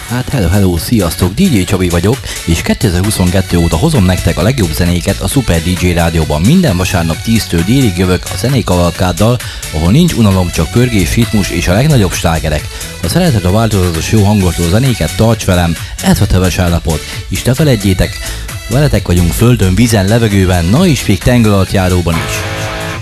Hát hello, sziasztok, DJ Csabi vagyok, és 2022 óta hozom nektek a legjobb zenéket a Super DJ Rádióban. Minden vasárnap 10-től délig jövök a zenékavalkáddal, ahol nincs unalom, csak pörgés, ritmus és a legnagyobb slágerek. Ha szereted a változatos jó hangoltó zenéket, tarts velem, ez a töves állapot, és ne feledjétek, veletek vagyunk földön, vízen, levegőben, na és még tenger alatt járóban is.